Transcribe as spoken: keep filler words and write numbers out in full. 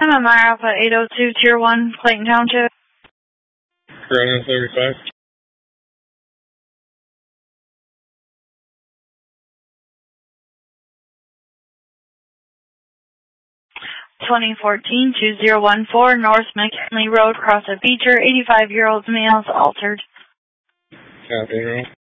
M M R Alpha eight oh two, Tier one, Clayton Township. Corona thirty-five. twenty fourteen, two zero one four, North McKinley Road, Crossett Beecher, eighty-five-year-old male, altered. Copy, roll.